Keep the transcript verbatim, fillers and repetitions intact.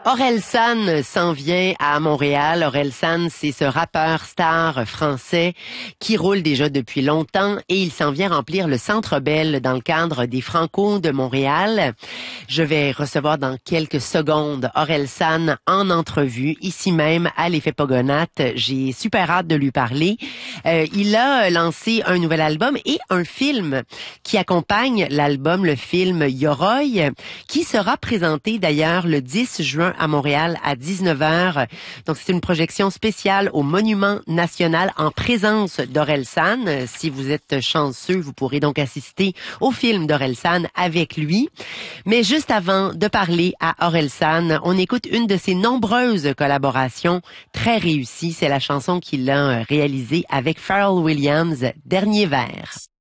Orelsan s'en vient à Montréal. Orelsan, c'est ce rappeur star français qui roule déjà depuis longtemps et il s'en vient remplir le Centre Bell dans le cadre des Franco de Montréal. Je vais recevoir dans quelques secondes Orelsan en entrevue, ici même à l'Effet Pogonate. J'ai super hâte de lui parler. Euh, il a lancé un nouvel album et un film qui accompagne l'album, le film Yoroi, qui sera présenté d'ailleurs le dix juin à Montréal à dix-neuf heures. Donc, c'est une projection spéciale au Monument National en présence d'Orelsan. Si vous êtes chanceux, vous pourrez donc assister au film d'Orelsan avec lui. Mais juste avant de parler à Orelsan, on écoute une de ses nombreuses collaborations très réussies. C'est la chanson qu'il a réalisée avec Pharrell Williams, Dernier verre.